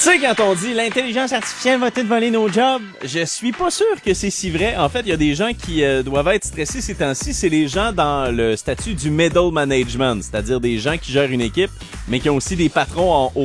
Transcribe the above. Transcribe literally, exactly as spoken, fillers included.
sais, quand on dit l'intelligence artificielle va tout voler nos jobs, je suis pas sûr que c'est si vrai. En fait, il y a des gens qui euh, doivent être stressés ces temps-ci. C'est les gens dans le statut du middle management, c'est-à-dire des gens qui gèrent une équipe, mais qui ont aussi des patrons en haut.